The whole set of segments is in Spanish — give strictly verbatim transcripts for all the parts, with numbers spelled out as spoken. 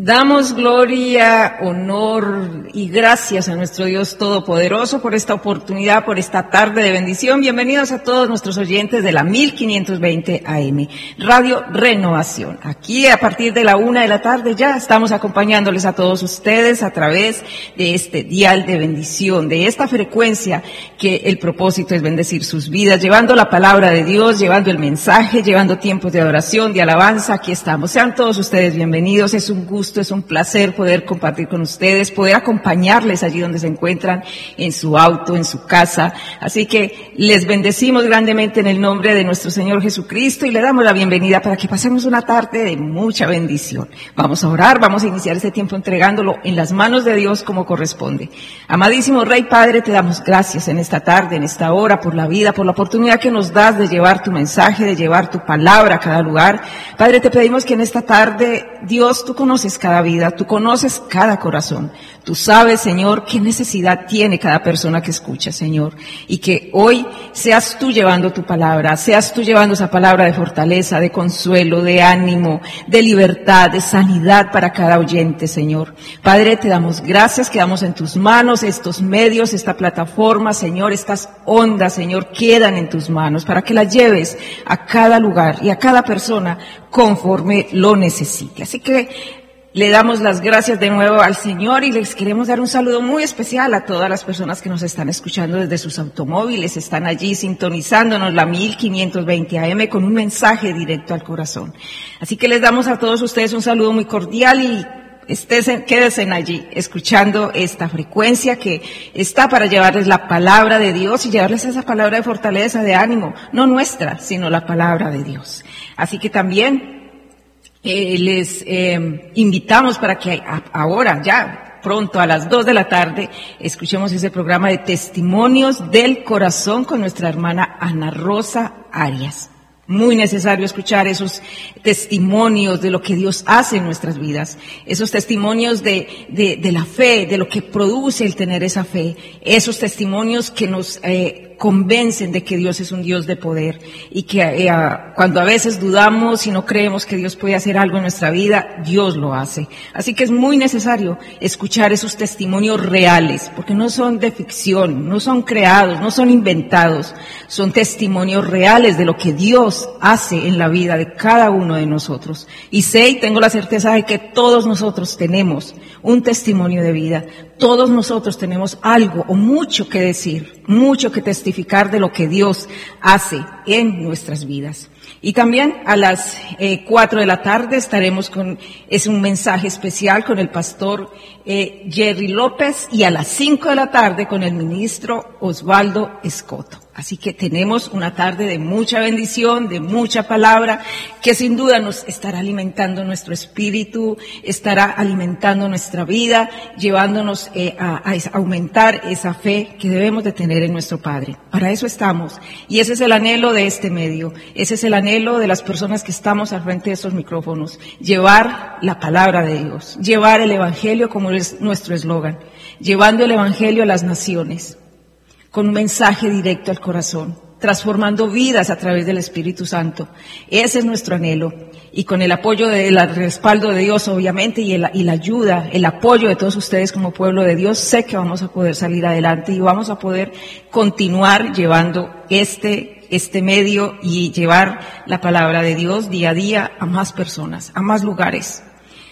Damos gloria, honor y gracias a nuestro Dios Todopoderoso por esta oportunidad, por esta tarde de bendición. Bienvenidos a todos nuestros oyentes de la mil quinientos veinte A M, Radio Renovación. Aquí a partir de la una de la tarde ya estamos acompañándoles a todos ustedes a través de este dial de bendición, de esta frecuencia que el propósito es bendecir sus vidas, llevando la palabra de Dios, llevando el mensaje, llevando tiempos de adoración, de alabanza. Aquí estamos. Sean todos ustedes bienvenidos. Es un gusto, es un placer poder compartir con ustedes, poder acompañarles allí donde se encuentran, en su auto, en su casa. Así que les bendecimos grandemente en el nombre de nuestro Señor Jesucristo y le damos la bienvenida para que pasemos una tarde de mucha bendición. Vamos a orar, vamos a iniciar este tiempo entregándolo en las manos de Dios como corresponde. Amadísimo Rey Padre, te damos gracias en esta tarde, en esta hora, por la vida, por la oportunidad que nos das de llevar tu mensaje, de llevar tu palabra a cada lugar. Padre, te pedimos que en esta tarde, Dios, tú conoces cada vida, tú conoces cada corazón. Tú sabes, Señor, qué necesidad tiene cada persona que escucha, Señor. Y que hoy seas tú llevando tu palabra, seas tú llevando esa palabra de fortaleza, de consuelo, de ánimo, de libertad, de sanidad para cada oyente, Señor. Padre, te damos gracias, quedamos en tus manos, estos medios, esta plataforma, Señor, estas ondas, Señor, quedan en tus manos para que las lleves a cada lugar y a cada persona conforme lo necesite. Así que le damos las gracias de nuevo al Señor y les queremos dar un saludo muy especial a todas las personas que nos están escuchando desde sus automóviles, están allí sintonizándonos la mil quinientos veinte A M con un mensaje directo al corazón. Así que les damos a todos ustedes un saludo muy cordial y Estén, quédense allí escuchando esta frecuencia que está para llevarles la palabra de Dios y llevarles esa palabra de fortaleza, de ánimo, no nuestra, sino la palabra de Dios. Así que también eh, les eh, invitamos para que a, ahora ya pronto a las dos de la tarde escuchemos ese programa de Testimonios del Corazón con nuestra hermana Ana Rosa Arias. Muy necesario escuchar esos testimonios de lo que Dios hace en nuestras vidas, esos testimonios de, de, de la fe, de lo que produce el tener esa fe, esos testimonios que nos eh, convencen de que Dios es un Dios de poder y que eh, cuando a veces dudamos y no creemos que Dios puede hacer algo en nuestra vida, Dios lo hace. Así que es muy necesario escuchar esos testimonios reales, porque no son de ficción, no son creados, no son inventados, son testimonios reales de lo que Dios hace en la vida de cada uno de nosotros. Y sé y tengo la certeza de que todos nosotros tenemos un testimonio de vida, todos nosotros tenemos algo o mucho que decir, mucho que testificar de lo que Dios hace en nuestras vidas. Y también a las eh, cuatro de la tarde estaremos con, es un mensaje especial con el pastor eh, Jerry López y a las cinco de la tarde con el ministro Osvaldo Escoto. Así que tenemos una tarde de mucha bendición, de mucha palabra, que sin duda nos estará alimentando nuestro espíritu, estará alimentando nuestra vida, llevándonos eh, a, a aumentar esa fe que debemos de tener en nuestro Padre. Para eso estamos. Y ese es el anhelo de este medio, ese es el anhelo de las personas que estamos al frente de estos micrófonos, llevar la palabra de Dios, llevar el Evangelio como es nuestro eslogan, llevando el Evangelio a las naciones, con un mensaje directo al corazón, transformando vidas a través del Espíritu Santo. Ese es nuestro anhelo. Y con el apoyo del respaldo de Dios, obviamente, y, el, y la ayuda, el apoyo de todos ustedes como pueblo de Dios, sé que vamos a poder salir adelante y vamos a poder continuar llevando este, este medio y llevar la palabra de Dios día a día a más personas, a más lugares.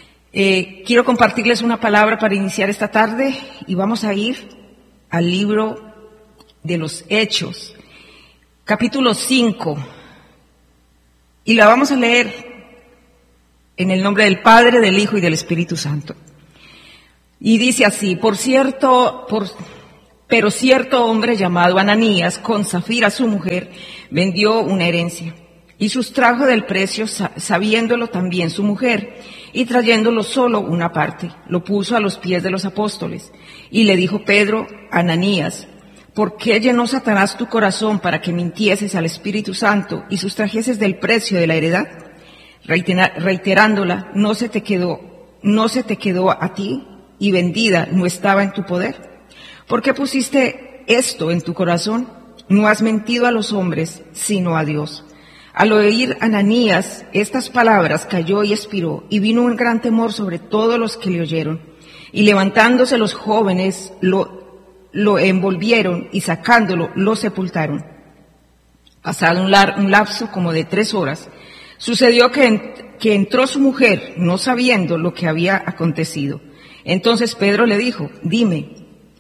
Eh, quiero compartirles una palabra para iniciar esta tarde y vamos a ir al libro de los Hechos, capítulo cinco, y la vamos a leer en el nombre del Padre, del Hijo y del Espíritu Santo. Y dice así: por cierto, por, pero cierto hombre llamado Ananías, con Zafira su mujer, vendió una herencia y sustrajo del precio, sabiéndolo también su mujer, y trayéndolo solo una parte, lo puso a los pies de los apóstoles. Y le dijo Pedro: Ananías, ¿por qué llenó Satanás tu corazón para que mintieses al Espíritu Santo y sustrajeses del precio de la heredad? Reiterándola, ¿no se te quedó, no se te quedó a ti y vendida no estaba en tu poder? ¿Por qué pusiste esto en tu corazón? No has mentido a los hombres, sino a Dios. Al oír Ananías estas palabras, cayó y expiró, y vino un gran temor sobre todos los que le oyeron. Y levantándose los jóvenes, lo, lo envolvieron y sacándolo, lo sepultaron. Pasado un, lar, un lapso como de tres horas, sucedió que, en, que entró su mujer, no sabiendo lo que había acontecido. Entonces Pedro le dijo, dime,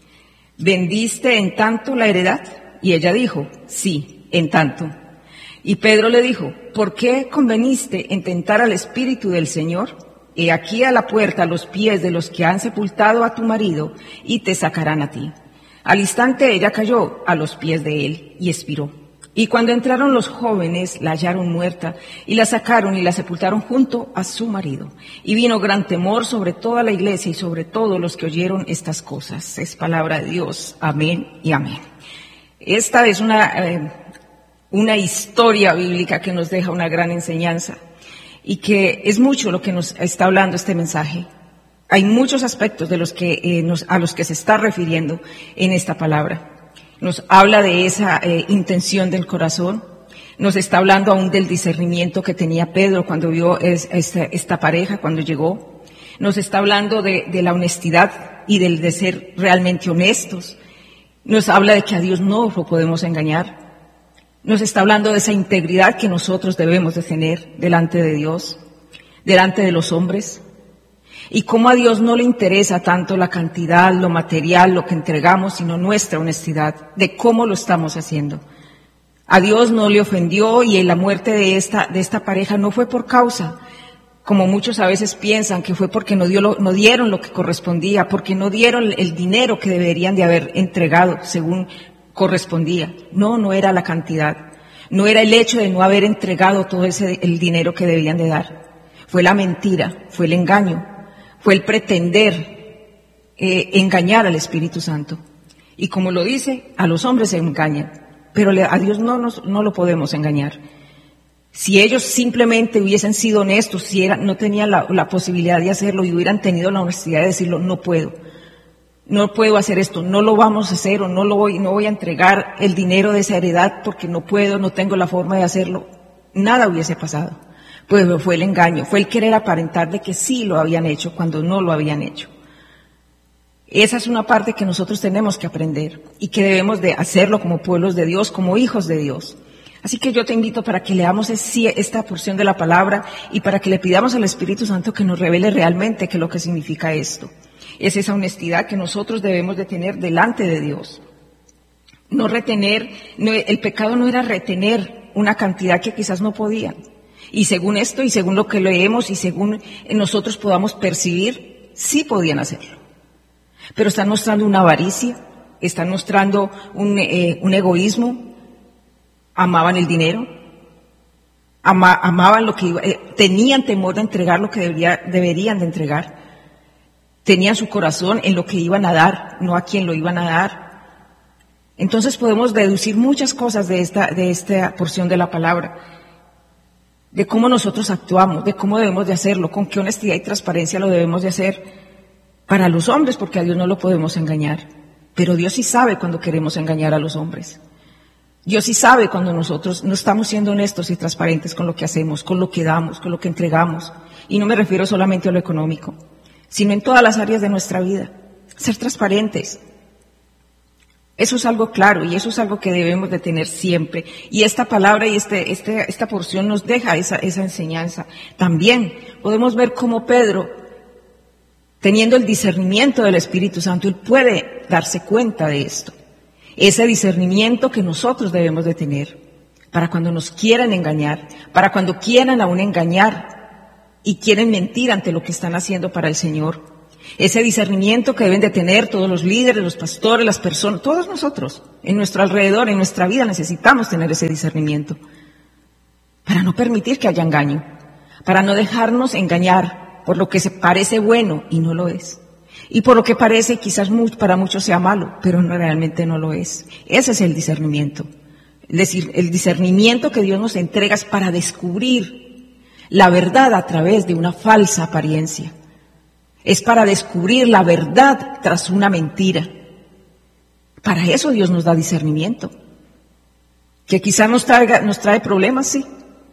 ¿vendiste en tanto la heredad? Y ella dijo, sí, en tanto. Y Pedro le dijo, ¿por qué conveniste en tentar al Espíritu del Señor? He aquí a la puerta los pies de los que han sepultado a tu marido y te sacarán a ti. Al instante ella cayó a los pies de él y expiró. Y cuando entraron los jóvenes, la hallaron muerta y la sacaron y la sepultaron junto a su marido. Y vino gran temor sobre toda la iglesia y sobre todos los que oyeron estas cosas. Es palabra de Dios. Amén y amén. Esta es una... Eh, una historia bíblica que nos deja una gran enseñanza y que es mucho lo que nos está hablando este mensaje. Hay muchos aspectos de los que, eh, nos, a los que se está refiriendo en esta palabra. Nos habla de esa eh, intención del corazón, nos está hablando aún del discernimiento que tenía Pedro cuando vio es, esta, esta pareja, cuando llegó. Nos está hablando de, de la honestidad y del de ser realmente honestos. Nos habla de que a Dios no lo podemos engañar. Nos está hablando de esa integridad que nosotros debemos de tener delante de Dios, delante de los hombres, y cómo a Dios no le interesa tanto la cantidad, lo material, lo que entregamos, sino nuestra honestidad, de cómo lo estamos haciendo. A Dios no le ofendió y la muerte de esta, de esta pareja no fue por causa, como muchos a veces piensan, que fue porque no, dio lo, no dieron lo que correspondía, porque no dieron el dinero que deberían de haber entregado según correspondía. No, no era la cantidad, no era el hecho de no haber entregado todo ese el dinero que debían de dar. Fue la mentira, fue el engaño, fue el pretender eh, engañar al Espíritu Santo. Y como lo dice, a los hombres se engañan, pero a Dios no, nos, no lo podemos engañar. Si ellos simplemente hubiesen sido honestos, si era, no tenían la, la posibilidad de hacerlo y hubieran tenido la honestidad de decirlo, no puedo. No puedo hacer esto, no lo vamos a hacer o no lo voy, no voy a entregar el dinero de esa heredad porque no puedo, no tengo la forma de hacerlo. Nada hubiese pasado. Pues fue el engaño, fue el querer aparentar de que sí lo habían hecho cuando no lo habían hecho. Esa es una parte que nosotros tenemos que aprender y que debemos de hacerlo como pueblos de Dios, como hijos de Dios. Así que yo te invito para que leamos esta porción de la palabra y para que le pidamos al Espíritu Santo que nos revele realmente qué es lo que significa esto. Es esa honestidad que nosotros debemos de tener delante de Dios. No retener, no, el pecado no era retener una cantidad que quizás no podían. Y según esto y según lo que leemos y según nosotros podamos percibir, sí podían hacerlo. Pero están mostrando una avaricia, están mostrando un, eh, un egoísmo. Amaban el dinero, ama, amaban lo que iba, eh, tenían temor de entregar lo que debería, deberían de entregar, tenían su corazón en lo que iban a dar, no a quien lo iban a dar. Entonces podemos deducir muchas cosas de esta, de esta porción de la palabra, de cómo nosotros actuamos, de cómo debemos de hacerlo, con qué honestidad y transparencia lo debemos de hacer para los hombres, porque a Dios no lo podemos engañar, pero Dios sí sabe cuando queremos engañar a los hombres. Dios sí sabe cuando nosotros no estamos siendo honestos y transparentes con lo que hacemos, con lo que damos, con lo que entregamos. Y no me refiero solamente a lo económico, sino en todas las áreas de nuestra vida. Ser transparentes. Eso es algo claro y eso es algo que debemos de tener siempre. Y esta palabra y este, este, esta porción nos deja esa, esa enseñanza. También podemos ver cómo Pedro, teniendo el discernimiento del Espíritu Santo, él puede darse cuenta de esto. Ese discernimiento que nosotros debemos de tener para cuando nos quieran engañar, para cuando quieran aún engañar y quieren mentir ante lo que están haciendo para el Señor. Ese discernimiento que deben de tener todos los líderes, los pastores, las personas, todos nosotros, en nuestro alrededor, en nuestra vida necesitamos tener ese discernimiento para no permitir que haya engaño, para no dejarnos engañar por lo que se parece bueno y no lo es. Y por lo que parece quizás para muchos sea malo, pero no, realmente no lo es. Ese es el discernimiento. Es decir, el discernimiento que Dios nos entrega es para descubrir la verdad a través de una falsa apariencia. Es para descubrir la verdad tras una mentira. Para eso Dios nos da discernimiento. Que quizás nos traiga, nos trae problemas, sí,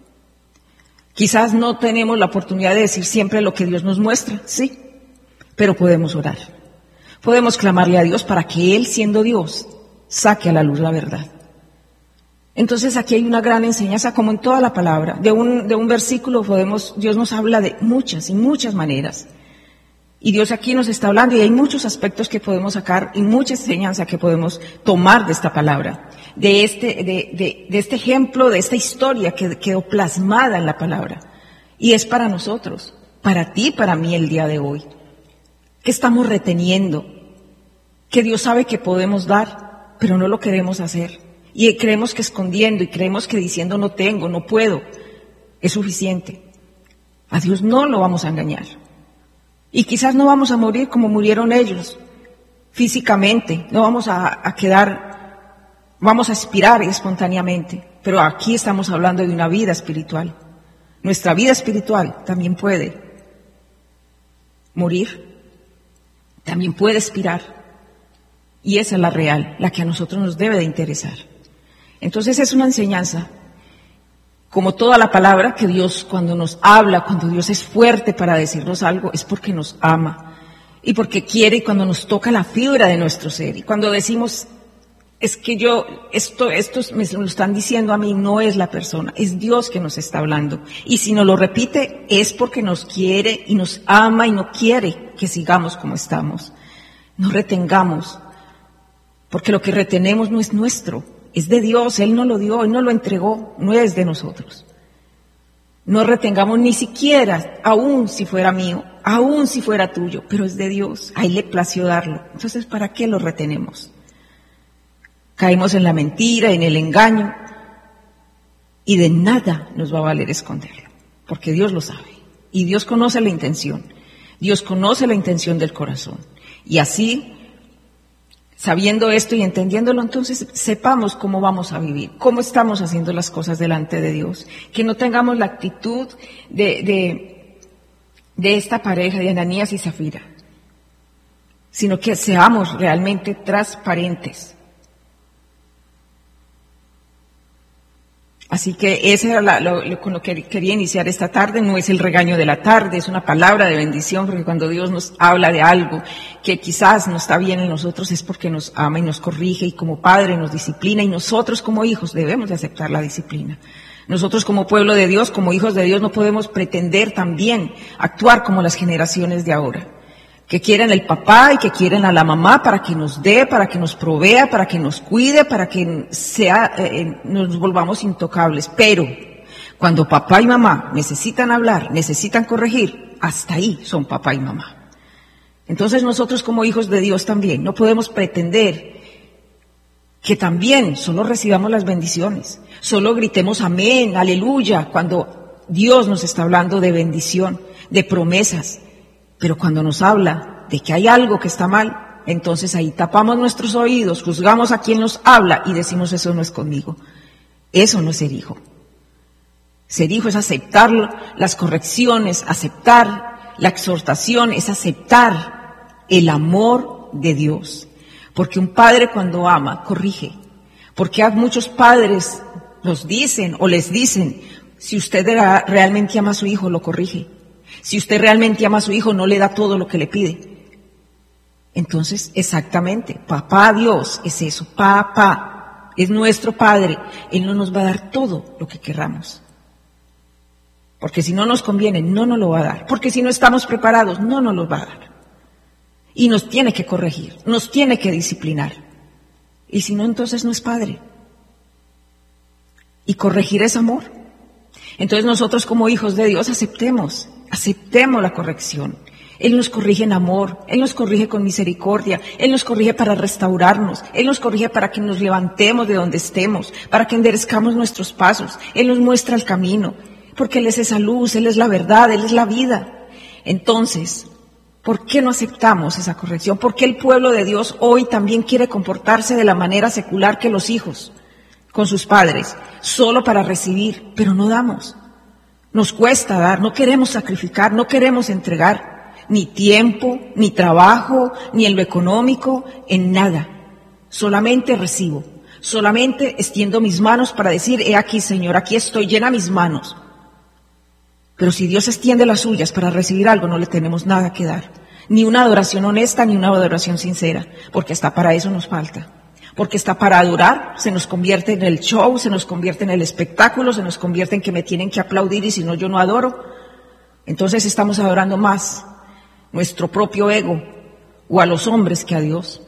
Quizás no tenemos la oportunidad de decir siempre lo que Dios nos muestra, sí, pero podemos orar. Podemos clamarle a Dios para que Él, siendo Dios, saque a la luz la verdad. Entonces aquí hay una gran enseñanza, como en toda la palabra. De un, de un versículo podemos, Dios nos habla de muchas y muchas maneras. Y Dios aquí nos está hablando y hay muchos aspectos que podemos sacar y mucha enseñanza que podemos tomar de esta palabra, de este, de, de, de este ejemplo, de esta historia que quedó plasmada en la palabra. Y es para nosotros, para ti, para mí el día de hoy. ¿Qué estamos reteniendo? Que Dios sabe que podemos dar, pero no lo queremos hacer. Y creemos que escondiendo y creemos que diciendo no tengo, no puedo, es suficiente. A Dios no lo vamos a engañar. Y quizás no vamos a morir como murieron ellos, físicamente, no vamos a, a quedar, vamos a expirar espontáneamente, pero aquí estamos hablando de una vida espiritual. Nuestra vida espiritual también puede morir, también puede expirar, y esa es la real, la que a nosotros nos debe de interesar. Entonces es una enseñanza, como toda la palabra, que Dios cuando nos habla, cuando Dios es fuerte para decirnos algo, es porque nos ama y porque quiere, y cuando nos toca la fibra de nuestro ser. Y cuando decimos, es que yo, esto, esto me lo están diciendo a mí, no es la persona, es Dios que nos está hablando. Y si nos lo repite, es porque nos quiere y nos ama y no quiere que sigamos como estamos. No retengamos, porque lo que retenemos no es nuestro. Es de Dios, Él nos lo dio, Él nos lo entregó, no es de nosotros. No retengamos ni siquiera, aún si fuera mío, aún si fuera tuyo, pero es de Dios, a Él le plació darlo. Entonces, ¿para qué lo retenemos? Caemos en la mentira, en el engaño, y de nada nos va a valer esconderlo, porque Dios lo sabe, y Dios conoce la intención, Dios conoce la intención del corazón, y así, sabiendo esto y entendiéndolo, entonces sepamos cómo vamos a vivir, cómo estamos haciendo las cosas delante de Dios, que no tengamos la actitud de, de, de esta pareja de Ananías y Zafira, sino que seamos realmente transparentes. Así que eso era la, lo, lo, con lo que quería iniciar esta tarde. No es el regaño de la tarde, es una palabra de bendición, porque cuando Dios nos habla de algo que quizás no está bien en nosotros, es porque nos ama y nos corrige, y como Padre nos disciplina, y nosotros como hijos debemos de aceptar la disciplina. Nosotros como pueblo de Dios, como hijos de Dios, no podemos pretender también actuar como las generaciones de ahora, que quieren el papá y que quieren a la mamá para que nos dé, para que nos provea, para que nos cuide, para que sea, eh, nos volvamos intocables. Pero cuando papá y mamá necesitan hablar, necesitan corregir, hasta ahí son papá y mamá. Entonces nosotros como hijos de Dios también no podemos pretender que también solo recibamos las bendiciones, solo gritemos amén, aleluya, cuando Dios nos está hablando de bendición, de promesas. Pero cuando nos habla de que hay algo que está mal, entonces ahí tapamos nuestros oídos, juzgamos a quien nos habla y decimos, eso no es conmigo. Eso no es ser hijo. Ser hijo es aceptar las correcciones, aceptar la exhortación, es aceptar el amor de Dios. Porque un padre cuando ama, corrige. Porque a muchos padres nos dicen o les dicen, si usted realmente ama a su hijo, lo corrige. Si usted realmente ama a su hijo, no le da todo lo que le pide. Entonces, exactamente, papá Dios es eso, papá, es nuestro Padre. Él no nos va a dar todo lo que querramos. Porque si no nos conviene, no nos lo va a dar. Porque si no estamos preparados, no nos lo va a dar. Y nos tiene que corregir, nos tiene que disciplinar. Y si no, entonces no es Padre. Y corregir es amor. Entonces nosotros como hijos de Dios aceptemos. Aceptemos la corrección. Él nos corrige en amor, Él nos corrige con misericordia, Él nos corrige para restaurarnos, Él nos corrige para que nos levantemos de donde estemos, para que enderezcamos nuestros pasos. Él nos muestra el camino, porque Él es esa luz, Él es la verdad, Él es la vida. Entonces, ¿por qué no aceptamos esa corrección? ¿Por qué el pueblo de Dios hoy también quiere comportarse de la manera secular que los hijos con sus padres, solo para recibir, pero no damos? Nos cuesta dar, no queremos sacrificar, no queremos entregar ni tiempo, ni trabajo, ni en lo económico, en nada. Solamente recibo, solamente extiendo mis manos para decir, he aquí Señor, aquí estoy, llena mis manos. Pero si Dios extiende las suyas para recibir algo, no le tenemos nada que dar. Ni una adoración honesta, ni una adoración sincera, porque hasta para eso nos falta. Porque está para adorar, se nos convierte en el show, se nos convierte en el espectáculo, se nos convierte en que me tienen que aplaudir y si no yo no adoro. Entonces estamos adorando más nuestro propio ego o a los hombres que a Dios.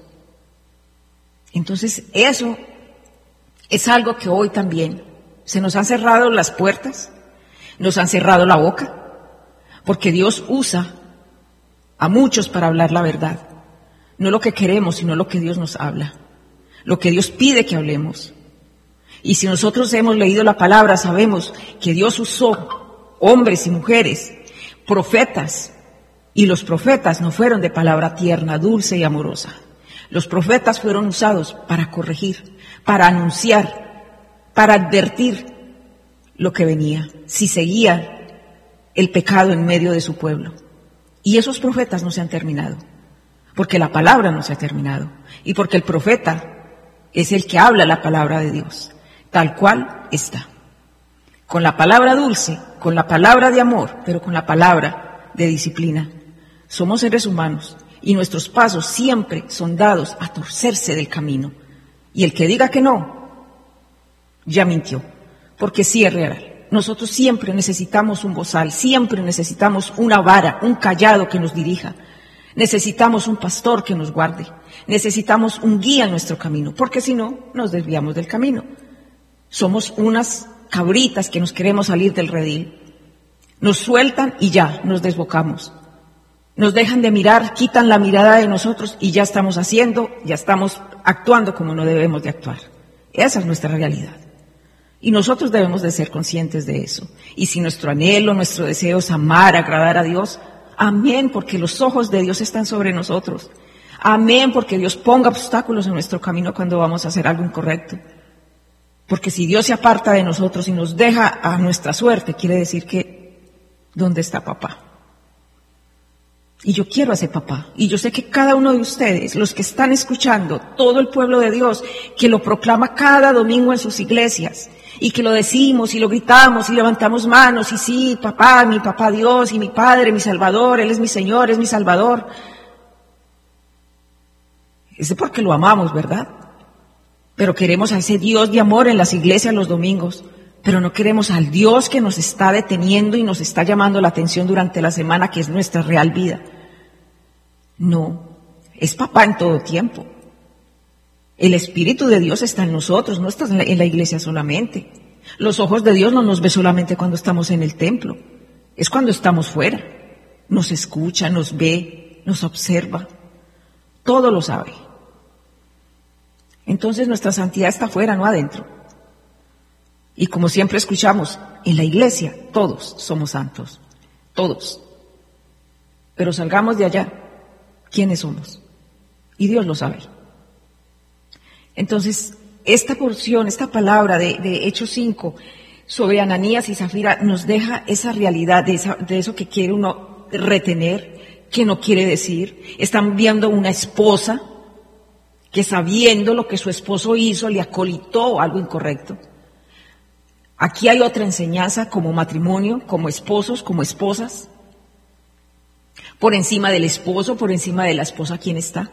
Entonces eso es algo que hoy también se nos han cerrado las puertas, nos han cerrado la boca, porque Dios usa a muchos para hablar la verdad. No lo que queremos, sino lo que Dios nos habla, lo que Dios pide que hablemos. Y si nosotros hemos leído la palabra, sabemos que Dios usó hombres y mujeres, profetas, y los profetas no fueron de palabra tierna, dulce y amorosa. Los profetas fueron usados para corregir, para anunciar, para advertir lo que venía, si seguía el pecado en medio de su pueblo. Y esos profetas no se han terminado, porque la palabra no se ha terminado, y porque el profeta es el que habla la palabra de Dios, tal cual está. Con la palabra dulce, con la palabra de amor, pero con la palabra de disciplina. Somos seres humanos y nuestros pasos siempre son dados a torcerse del camino. Y el que diga que no, ya mintió, porque sí es real. Nosotros siempre necesitamos un bozal, siempre necesitamos una vara, un cayado que nos dirija. Necesitamos un pastor que nos guarde. Necesitamos un guía en nuestro camino, porque si no, nos desviamos del camino. Somos unas cabritas que nos queremos salir del redil. Nos sueltan y ya, nos desbocamos. Nos dejan de mirar, quitan la mirada de nosotros y ya estamos haciendo, ya estamos actuando como no debemos de actuar. Esa es nuestra realidad. Y nosotros debemos de ser conscientes de eso. Y si nuestro anhelo, nuestro deseo es amar, agradar a Dios, amén, porque los ojos de Dios están sobre nosotros. Amén, porque Dios ponga obstáculos en nuestro camino cuando vamos a hacer algo incorrecto. Porque si Dios se aparta de nosotros y nos deja a nuestra suerte, quiere decir que, ¿dónde está papá? Y yo quiero a ese papá. Y yo sé que cada uno de ustedes, los que están escuchando, todo el pueblo de Dios, que lo proclama cada domingo en sus iglesias, y que lo decimos y lo gritamos y levantamos manos, y sí, papá, mi papá Dios, y mi Padre, mi Salvador, Él es mi Señor, es mi Salvador. Es porque lo amamos, ¿verdad? Pero queremos a ese Dios de amor en las iglesias los domingos, pero no queremos al Dios que nos está deteniendo y nos está llamando la atención durante la semana, que es nuestra real vida. No, es papá en todo tiempo. El Espíritu de Dios está en nosotros, no está en la, en la iglesia solamente. Los ojos de Dios no nos ve solamente cuando estamos en el templo, es cuando estamos fuera. Nos escucha, nos ve, nos observa, todo lo sabe. Entonces nuestra santidad está afuera, no adentro. Y como siempre escuchamos, en la iglesia todos somos santos, todos. Pero salgamos de allá, ¿quiénes somos? Y Dios lo sabe. Entonces, esta porción, esta palabra de, de Hechos cinco sobre Ananías y Zafira nos deja esa realidad de, esa, de eso que quiere uno retener, que no quiere decir. Están viendo una esposa que, sabiendo lo que su esposo hizo, le acolitó algo incorrecto. Aquí hay otra enseñanza como matrimonio, como esposos, como esposas. Por encima del esposo, por encima de la esposa, ¿quién está?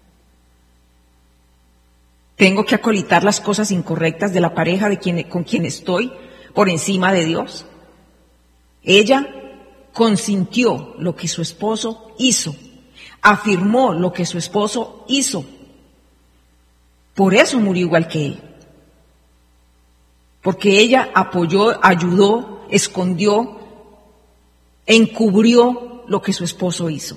Tengo que acolitar las cosas incorrectas de la pareja de quien, con quien estoy por encima de Dios. Ella consintió lo que su esposo hizo, afirmó lo que su esposo hizo. Por eso murió igual que él. Porque ella apoyó, ayudó, escondió, encubrió lo que su esposo hizo.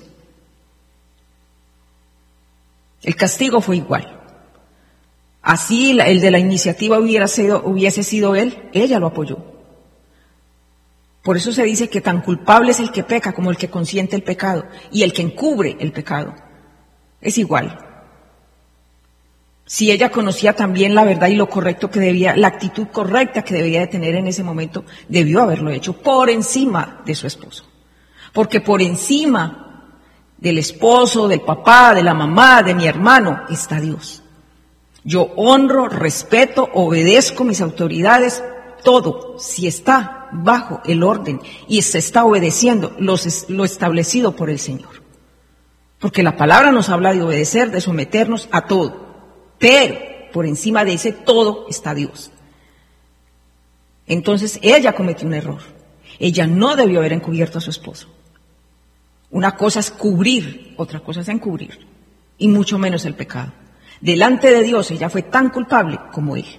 El castigo fue igual. Así el de la iniciativa hubiera sido, hubiese sido él, ella lo apoyó. Por eso se dice que tan culpable es el que peca como el que consiente el pecado y el que encubre el pecado. Es igual. Si ella conocía también la verdad y lo correcto que debía, la actitud correcta que debía de tener en ese momento, debió haberlo hecho por encima de su esposo. Porque por encima del esposo, del papá, de la mamá, de mi hermano, está Dios. Yo honro, respeto, obedezco mis autoridades, todo. Si está bajo el orden y se está obedeciendo los, lo establecido por el Señor. Porque la palabra nos habla de obedecer, de someternos a todo. Pero por encima de ese todo está Dios. Entonces ella cometió un error. Ella no debió haber encubierto a su esposo. Una cosa es cubrir, otra cosa es encubrir. Y mucho menos el pecado. Delante de Dios ella fue tan culpable como él.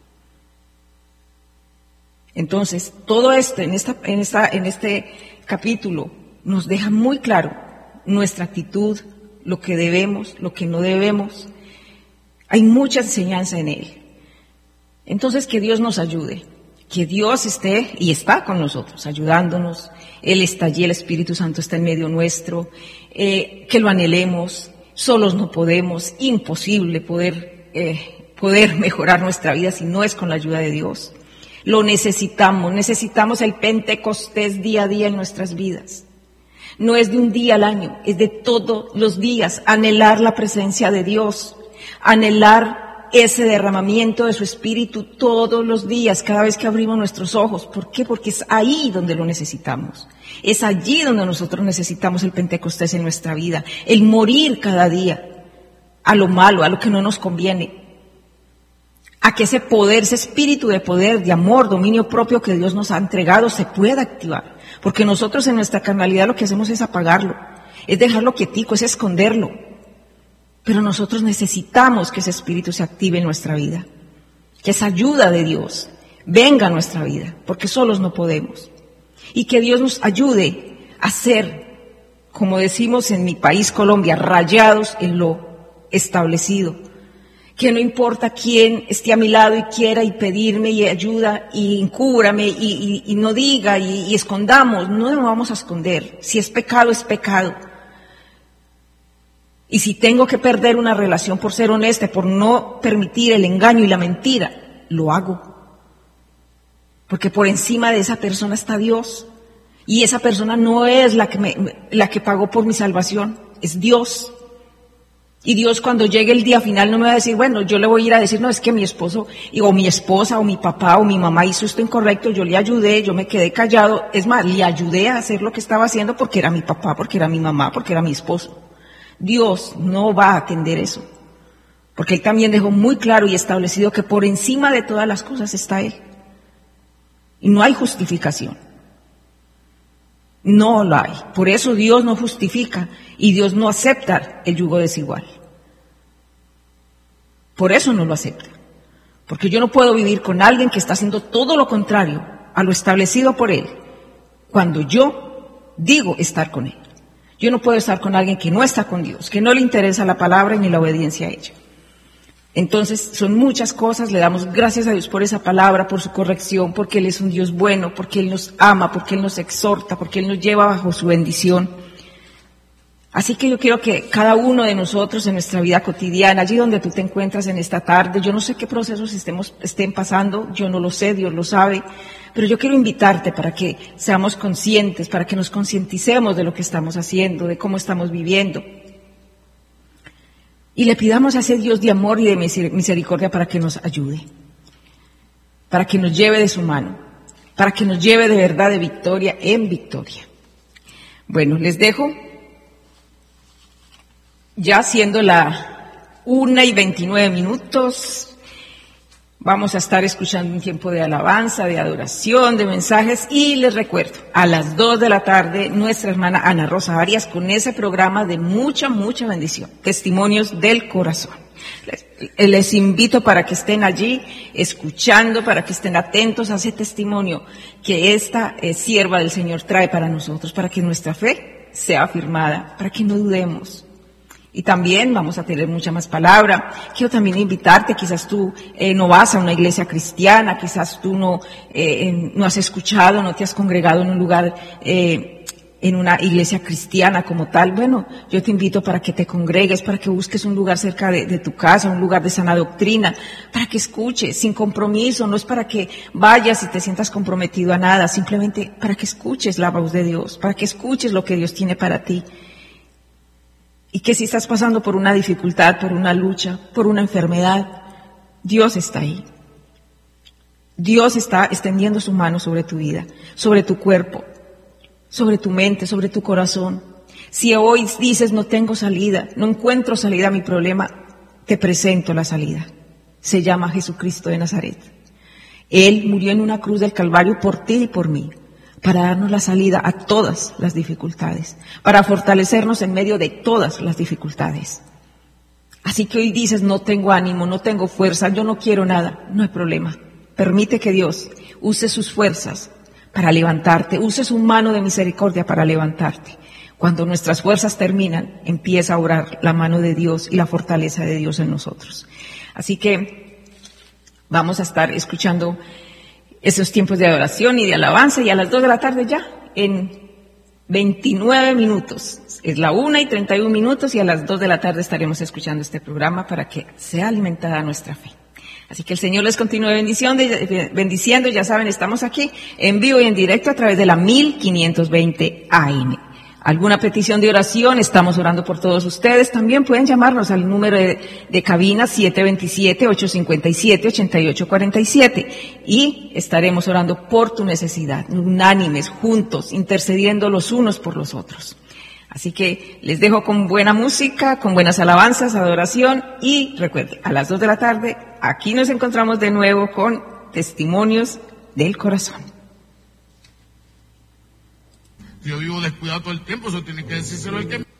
Entonces, todo esto en, esta, en, esta, en este capítulo nos deja muy claro nuestra actitud, lo que debemos, lo que no debemos. Hay mucha enseñanza en él. Entonces, que Dios nos ayude, que Dios esté y está con nosotros, ayudándonos. Él está allí, el Espíritu Santo está en medio nuestro, eh, que lo anhelemos. Solos no podemos, imposible poder, eh, poder mejorar nuestra vida si no es con la ayuda de Dios. Lo necesitamos, necesitamos el Pentecostés día a día en nuestras vidas. No es de un día al año, es de todos los días, anhelar la presencia de Dios, anhelar ese derramamiento de su Espíritu todos los días, cada vez que abrimos nuestros ojos. ¿Por qué? Porque es ahí donde lo necesitamos. Es allí donde nosotros necesitamos el Pentecostés en nuestra vida, el morir cada día a lo malo, a lo que no nos conviene. A que ese poder, ese espíritu de poder, de amor, dominio propio que Dios nos ha entregado se pueda activar. Porque nosotros en nuestra carnalidad lo que hacemos es apagarlo, es dejarlo quietico, es esconderlo. Pero nosotros necesitamos que ese espíritu se active en nuestra vida, que esa ayuda de Dios venga a nuestra vida, porque solos no podemos. Y que Dios nos ayude a ser, como decimos en mi país Colombia, rayados en lo establecido. Que no importa quién esté a mi lado y quiera y pedirme y ayuda y encúbrame y, y, y no diga y, y escondamos, no nos vamos a esconder. Si es pecado, es pecado. Y si tengo que perder una relación por ser honesta, por no permitir el engaño y la mentira, lo hago. Porque por encima de esa persona está Dios. Y esa persona no es la que, me, la que pagó por mi salvación, es Dios. Y Dios cuando llegue el día final no me va a decir, bueno, yo le voy a ir a decir, no, es que mi esposo, o mi esposa, o mi papá, o mi mamá hizo esto incorrecto, yo le ayudé, yo me quedé callado. Es más, le ayudé a hacer lo que estaba haciendo porque era mi papá, porque era mi mamá, porque era mi esposo. Dios no va a atender eso. Porque Él también dejó muy claro y establecido que por encima de todas las cosas está Él. Y no hay justificación. No lo hay. Por eso Dios no justifica y Dios no acepta el yugo desigual. Por eso no lo acepta. Porque yo no puedo vivir con alguien que está haciendo todo lo contrario a lo establecido por Él, cuando yo digo estar con Él. Yo no puedo estar con alguien que no está con Dios, que no le interesa la palabra ni la obediencia a ella. Entonces, son muchas cosas, le damos gracias a Dios por esa palabra, por su corrección, porque Él es un Dios bueno, porque Él nos ama, porque Él nos exhorta, porque Él nos lleva bajo su bendición. Así que yo quiero que cada uno de nosotros en nuestra vida cotidiana, allí donde tú te encuentras en esta tarde, yo no sé qué procesos estemos, estén pasando, yo no lo sé, Dios lo sabe, pero yo quiero invitarte para que seamos conscientes, para que nos concienticemos de lo que estamos haciendo, de cómo estamos viviendo. Y le pidamos a ese Dios de amor y de misericordia para que nos ayude, para que nos lleve de su mano, para que nos lleve de verdad de victoria en victoria. Bueno, les dejo, ya siendo la una y veintinueve minutos, vamos a estar escuchando un tiempo de alabanza, de adoración, de mensajes, y les recuerdo, a las dos de la tarde, nuestra hermana Ana Rosa Arias con ese programa de mucha, mucha bendición, Testimonios del Corazón. Les, les invito para que estén allí escuchando, para que estén atentos a ese testimonio que esta eh, sierva del Señor trae para nosotros, para que nuestra fe sea afirmada, para que no dudemos. Y también vamos a tener mucha más palabra. Quiero también invitarte, quizás tú eh, no vas a una iglesia cristiana, quizás tú no, eh, no has escuchado, no te has congregado en un lugar, eh, en una iglesia cristiana como tal. Bueno, yo te invito para que te congregues, para que busques un lugar cerca de, de tu casa, un lugar de sana doctrina, para que escuches sin compromiso. No es para que vayas y te sientas comprometido a nada, simplemente para que escuches la voz de Dios, para que escuches lo que Dios tiene para ti. Y que si estás pasando por una dificultad, por una lucha, por una enfermedad, Dios está ahí. Dios está extendiendo su mano sobre tu vida, sobre tu cuerpo, sobre tu mente, sobre tu corazón. Si hoy dices no tengo salida, no encuentro salida a mi problema, te presento la salida. Se llama Jesucristo de Nazaret. Él murió en una cruz del Calvario por ti y por mí, para darnos la salida a todas las dificultades, para fortalecernos en medio de todas las dificultades. Así que hoy dices no tengo ánimo, no tengo fuerza, yo no quiero nada, no hay problema. Permite que Dios use sus fuerzas para levantarte, use su mano de misericordia para levantarte. Cuando nuestras fuerzas terminan, empieza a orar la mano de Dios y la fortaleza de Dios en nosotros. Así que vamos a estar escuchando esos tiempos de adoración y de alabanza, y a las dos de la tarde ya, en veintinueve minutos. Es la una y treinta y un minutos y a las dos de la tarde estaremos escuchando este programa para que sea alimentada nuestra fe. Así que el Señor les continúe bendición, bendiciendo. Ya saben, estamos aquí en vivo y en directo a través de la mil quinientos veinte A M. ¿Alguna petición de oración? Estamos orando por todos ustedes. También pueden llamarnos al número de, de cabina siete dos siete, ocho cinco siete, ocho ocho cuatro siete y estaremos orando por tu necesidad, unánimes, juntos, intercediendo los unos por los otros. Así que les dejo con buena música, con buenas alabanzas, adoración, y recuerden, a las dos de la tarde, aquí nos encontramos de nuevo con testimonios del corazón. Yo vivo descuidado todo el tiempo, eso tiene que decírselo al que...